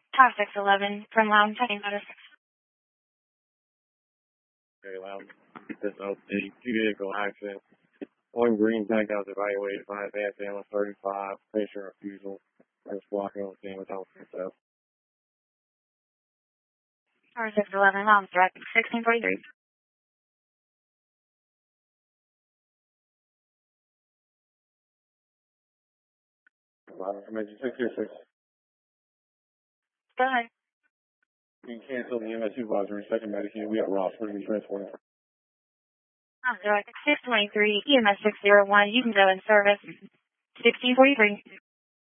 Car 611 from Lounge Heading Motor 6. Okay, Lounge. This update. Two-vehicle accident. One green tank was evaluated by advanced ambulance 35. Patient refusal. Just walking on the scene with health himself. Car 611 Lounge Direct 1643. Emergency 626. Go ahead. You can cancel the EMS supervisor second Medicaid. We have Ross. We're going to be transporting. Lounge Direct 623 EMS 601. You can go in service 1643.